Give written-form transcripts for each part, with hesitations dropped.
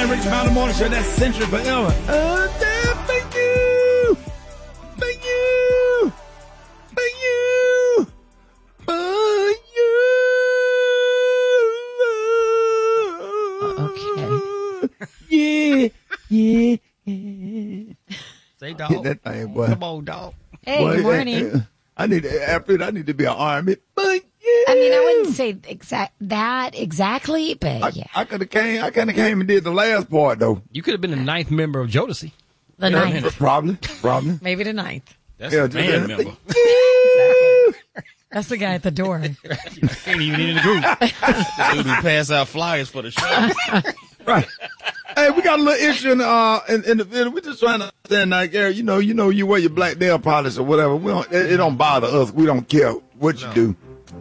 man, Rick Smiley Morning Show. That's Century Forever. Thank you. Thank you. Thank you. Thank you. Okay. Yeah. Say, dog. Get that thing, boy. Come on, dog. Hey, Boy, good morning. I need to be an army. But I mean, I wouldn't say exactly, but yeah. I could have came and did the last part though. You could have been the 9th member of Jodeci. The ninth. Probably. Maybe the 9th. That's a band member. Exactly. That's the guy at the door. Ain't even in the group. The dude who pass out flyers for the show. Right. Hey, we got a little issue in the video. We're just trying to understand, like, Gary, you wear your black nail polish or whatever. It don't bother us. We don't care what you do.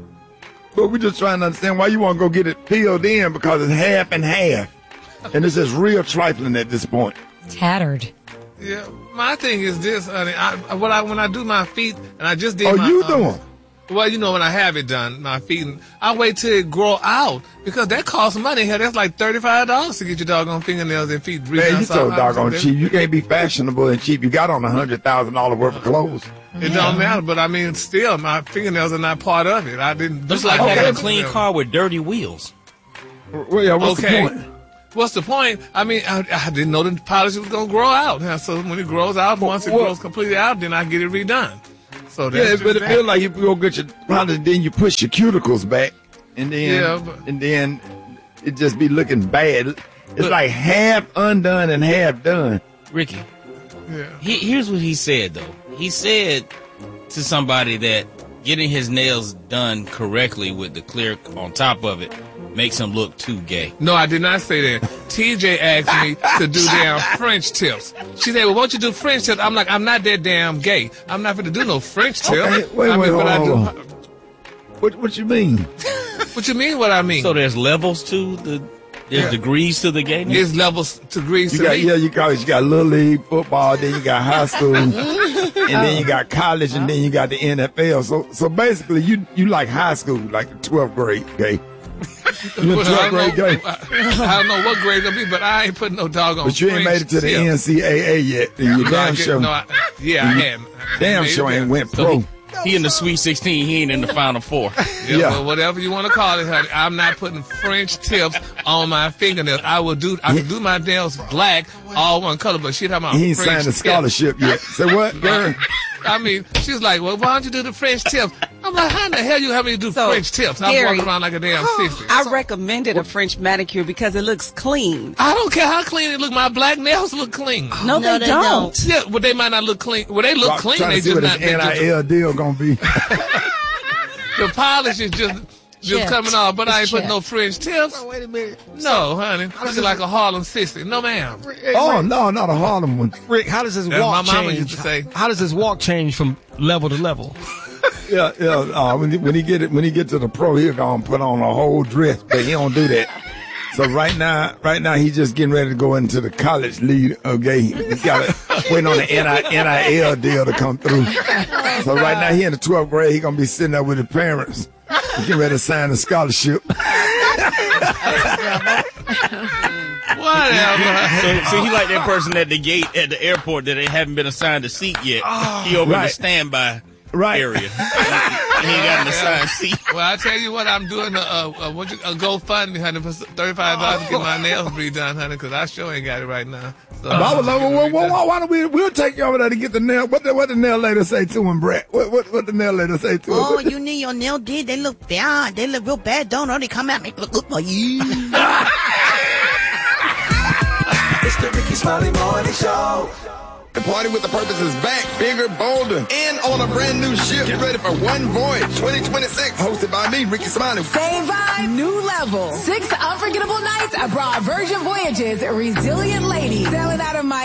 But we're just trying to understand why you want to go get it peeled in, because it's half and half. And this is real trifling at this point. Tattered. Yeah, my thing is this, honey. When I do my feet, and I just did Oh, my... you doing? Well, when I have it done, my feet, I wait till it grow out, because that costs money here. That's like $35 to get your doggone fingernails and feet redone. Man, you so doggone cheap. You can't be fashionable and cheap. You got on $100,000 worth of clothes. It don't matter, but I mean, still, my fingernails are not part of it. I didn't... It's like having a clean car with dirty wheels. Well, yeah, what's the point? What's the point? I mean, I didn't know the polish was going to grow out. So when it grows out, once it grows completely out, then I get it redone. So that's but it feels like you go get your polish, then you push your cuticles back, and then it just be looking bad. It's like half undone and half done. Ricky, here's what he said, though. He said to somebody that getting his nails done correctly with the clear on top of it makes him look too gay. No, I did not say that. TJ asked me to do damn French tips. She said, well, won't you do French tips? I'm like, I'm not that damn gay. I'm not going to do no French tips. Okay, wait, hold on. What you mean? What you mean what I mean? So there's levels to there's degrees to the gayness? There's levels to degrees to you got little league football, then you got high school, and then you got college, and then you got the NFL. So basically, you like high school, like the 12th grade gay. I don't know what grade it'll be, but I ain't putting no doggone. But you ain't made it to the NCAA yet. You damn sure. I hadn't. Damn sure ain't went pro. He in the Sweet 16. He ain't in the Final Four. Yeah. Well, whatever you want to call it, honey. I'm not putting French tips on my fingernails. I can do my nails black, all one color, but she talking about he ain't French signed a scholarship yet. Say what, girl? I mean, she's like, well, why don't you do the French tips? I'm like, how in the hell you have me do French tips? I'm walking around like a damn sissy. I recommended a French manicure because it looks clean. I don't care how clean it look. My black nails look clean. No, they don't. Yeah, but they might not look clean. Well, they look clean. They just not. NIL deal gonna be. The polish is just coming off, but I ain't putting no French tips. Oh, wait a minute. No, honey. This is like a Harlem sissy. No, ma'am. Oh, no, not a Harlem one. Rick, how does his That's walk my mama change? used to say. How does his walk change from level to level? Yeah. When he get to the pro, he'll go and put on a whole dress, but he don't do that. So right now he's just getting ready to go into the college league game. He's got to wait on the NIL deal to come through. So right now he in the 12th grade. He gonna be sitting there with his parents. He's getting ready to sign a scholarship. Whatever. So he like that person at the gate at the airport that they haven't been assigned a seat yet. He over in the standby area. He ain't got an assigned seat. Well, I tell you what, I'm doing a GoFundMe, honey, for $35 to get my nails redone, honey, because I sure ain't got it right now. So why don't we'll take you over there to get the nail? What the nail lady say to him, Brett? What the nail lady say to him? Oh, you need your nail did. They look bad. They look real bad, don't they? They come out make look good for you. It's the Ricky Smiley Morning Show. The Party with the Purpose is back, bigger, bolder, and on a brand new ship. Get ready for One Voyage 2026, hosted by me, Ricky Smiley. Same vibe, new level. 6 unforgettable nights aboard Virgin Voyages, Resilient Lady, sailing out of my